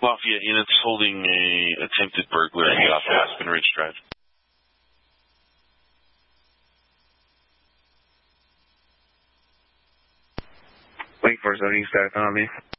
Lafayette units holding a attempted burglary off Aspen Ridge Drive. Link 47, you static on me.